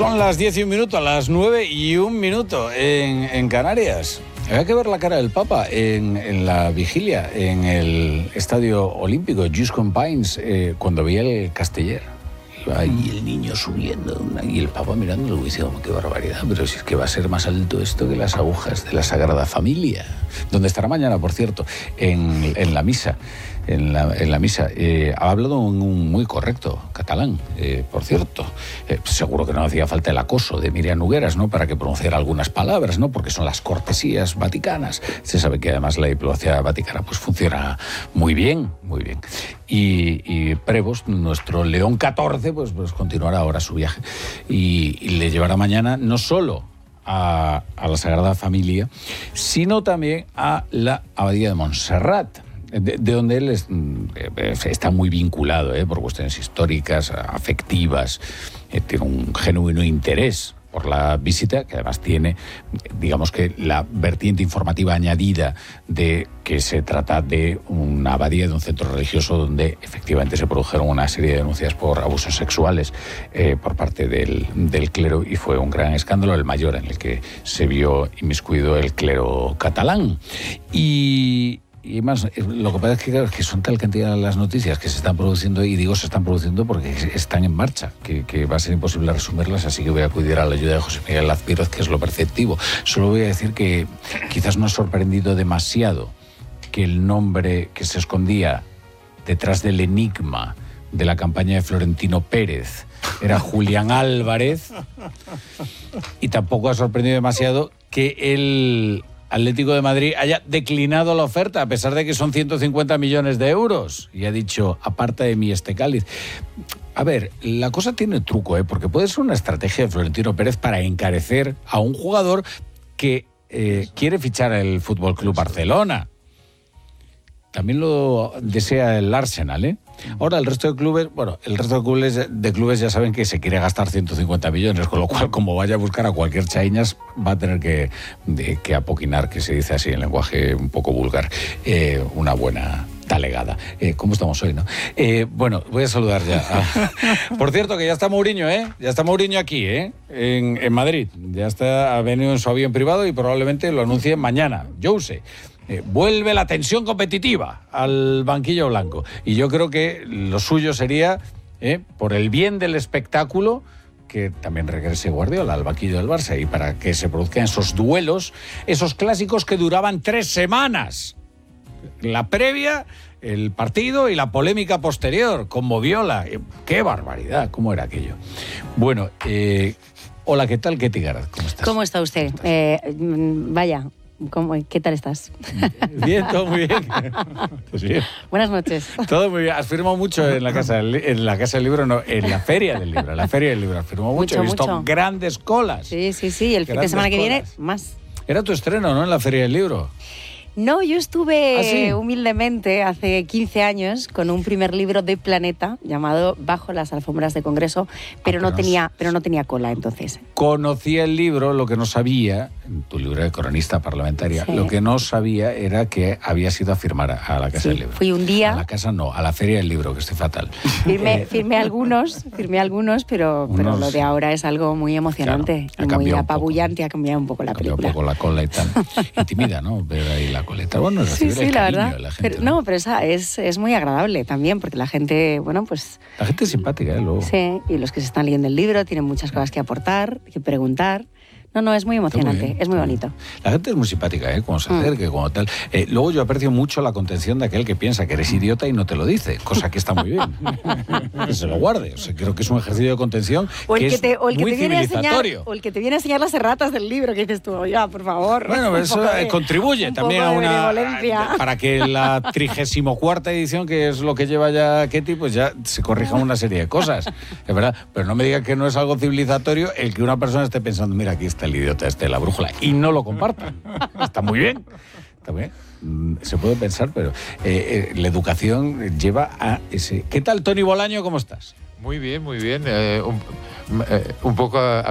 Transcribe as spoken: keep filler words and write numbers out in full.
Son las diez y un minuto, a las nueve y un minuto en, en Canarias. Había que ver la cara del Papa en, en la vigilia, en el Estadio Olímpico, Just Pines, eh, cuando veía el Casteller. Iba ahí el niño subiendo y el Papa mirándolo y decía, oh, qué barbaridad, pero si es que va a ser más alto esto que las agujas de la Sagrada Familia. Donde estará mañana, por cierto, en, en la misa. En la, en la misa. Eh, ha hablado en un muy correcto catalán, eh, por cierto. Eh, seguro que no hacía falta el acoso de Miriam Nogueras, ¿no?, para que pronunciara algunas palabras, ¿no?, porque son las cortesías vaticanas. Se sabe que además la diplomacia vaticana pues funciona muy bien, muy bien. Y, y Prevost, nuestro León catorce, pues, pues continuará ahora su viaje. Y, y le llevará mañana no solo a, a la Sagrada Familia, sino también a la Abadía de Montserrat. De, de donde él es, está muy vinculado, ¿eh? por cuestiones históricas, afectivas, eh, tiene un genuino interés por la visita, que además tiene, digamos que la vertiente informativa añadida de que se trata de una abadía, de un centro religioso donde efectivamente se produjeron una serie de denuncias por abusos sexuales eh, por parte del, del clero, y fue un gran escándalo, el mayor en el que se vio inmiscuido el clero catalán. Y... Y más, lo que pasa es que, claro, que son tal cantidad las noticias que se están produciendo, y digo se están produciendo porque están en marcha, que, que va a ser imposible resumirlas, así que voy a acudir a la ayuda de José Miguel Lazpíroz, que es lo perceptivo. Solo voy a decir que quizás no ha sorprendido demasiado que el nombre que se escondía detrás del enigma de la campaña de Florentino Pérez era Julián Álvarez, y tampoco ha sorprendido demasiado que el Atlético de Madrid haya declinado la oferta, a pesar de que son ciento cincuenta millones de euros, y ha dicho, aparta de mí este cáliz. A ver, la cosa tiene truco, ¿eh? porque puede ser una estrategia de Florentino Pérez para encarecer a un jugador que eh, quiere fichar el F C Barcelona. También lo desea el Arsenal, ¿eh? Ahora el resto de clubes, bueno, el resto de clubes, de clubes ya saben que se quiere gastar ciento cincuenta millones, con lo cual, como vaya a buscar a cualquier chaiñas, va a tener que, de, que apoquinar, que se dice así en lenguaje un poco vulgar, eh, una buena talegada. Eh, ¿Cómo estamos hoy, no? Eh, bueno, voy a saludar ya. A... Por cierto, que ya está Mourinho, ¿eh? Ya está Mourinho aquí, ¿eh? En, en Madrid. Ya está, ha venido en su avión privado y probablemente lo anuncie mañana. Yo sé. Eh, vuelve la tensión competitiva al banquillo blanco. Y yo creo que lo suyo sería, eh, por el bien del espectáculo, que también regrese Guardiola al banquillo del Barça, y para que se produzcan esos duelos, esos clásicos que duraban tres semanas. La previa, el partido y la polémica posterior, con Moviola. ¡Qué barbaridad! ¿Cómo era aquello? Bueno, eh, hola, ¿qué tal, Ketty Garat? ¿Cómo estás? ¿Cómo está usted? ¿Cómo estás? Eh, vaya... ¿Cómo, ¿Qué tal estás? Bien, todo muy bien. Pues bien. Buenas noches. Todo muy bien. Has firmado mucho en la casa del, en la casa del libro, no, en la feria del libro. En la feria del libro has firmado mucho. Mucho, He visto mucho. grandes colas. Sí, sí, sí. El fin de semana que viene, más. Era tu estreno, ¿no?, en la feria del libro. No, yo estuve ¿Ah, sí? humildemente hace quince años con un primer libro de Planeta llamado Bajo las alfombras de Congreso, pero, Ah, no, pero tenía, no... pero no tenía cola entonces. Conocía el libro, lo que no sabía, en tu libro de cronista parlamentaria, sí. Lo que no sabía era que habías ido a firmar a la Casa Sí, del Libro. Fui un día... A la casa no, a la feria del libro, que estoy fatal. Firmé, firmé algunos, firmé algunos, pero, Unos... pero lo de ahora es algo muy emocionante, claro, muy apabullante, ha cambiado un poco la ha cambiado película. un poco la cola y tal. Intimida, ¿no?, ver ahí la coleta. Bueno, Sí, sí, el la cariño verdad. de la gente, pero, ¿no? no, pero esa es, es muy agradable también, porque la gente, bueno, pues... La gente es simpática, ¿eh? Luego. Sí, y los que se están leyendo el libro tienen muchas cosas que aportar, que preguntar. No, no, es muy emocionante, muy bien, es muy bonito. La gente es muy simpática, ¿eh?, cuando se acerque, mm. como tal. Eh, luego yo aprecio mucho la contención de aquel que piensa que eres idiota y no te lo dice, cosa que está muy bien. Que se lo guarde. O sea, creo que es un ejercicio de contención o el que, que te, es o el que muy te viene a enseñar, civilizatorio. o el que te viene a enseñar las erratas del libro, que dices tú, oiga, por favor. Bueno, eso de, contribuye también a una... benevolencia. Para que la trigésimo cuarta edición, que es lo que lleva ya Ketty, pues ya se corrijan una serie de cosas. Es verdad, pero no me diga que no es algo civilizatorio el que una persona esté pensando, mira, aquí está el idiota este, la brújula, y no lo comparta. Está muy bien. Está bien. Se puede pensar, pero eh, eh, la educación lleva a ese... ¿Qué tal, Tony Bolaño? ¿Cómo estás? Muy bien, muy bien. Eh, un, eh, un poco... A